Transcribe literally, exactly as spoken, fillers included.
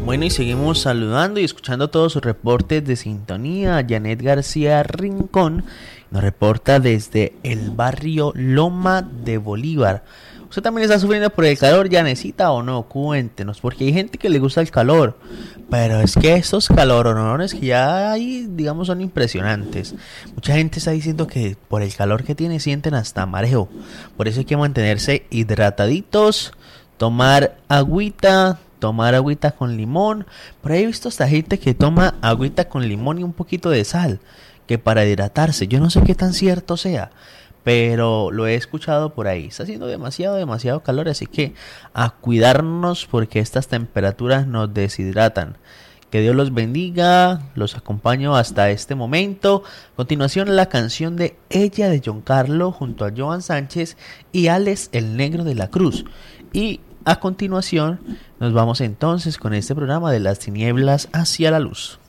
Bueno, y seguimos saludando y escuchando todos sus reportes de sintonía. Janet García Rincón nos reporta desde el barrio Loma de Bolívar. ¿Usted también está sufriendo por el calor, Janecita, o no? Cuéntenos, porque hay gente que le gusta el calor, pero es que estos calorones que ya hay, digamos, son impresionantes. Mucha gente está diciendo que por el calor que tiene sienten hasta mareo. Por eso hay que mantenerse hidrataditos, tomar agüita, tomar agüita con limón. Por ahí he visto hasta gente que toma agüita con limón y un poquito de sal, que para hidratarse. Yo no sé qué tan cierto sea, pero lo he escuchado por ahí. Está haciendo demasiado, demasiado calor, así que a cuidarnos porque estas temperaturas nos deshidratan. Que Dios los bendiga, los acompaño hasta este momento. A continuación, la canción de Ella de John Carlo junto a Joan Sánchez y Alex el Negro de la Cruz. Y a continuación, nos vamos entonces con este programa de las tinieblas hacia la luz.